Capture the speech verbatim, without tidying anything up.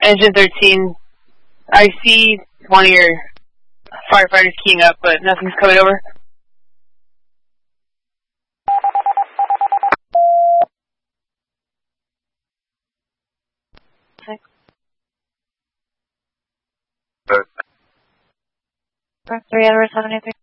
Engine thirteen, I see one of your firefighters keying up, but nothing's coming over. Six. Good. Three Edward seven eight three.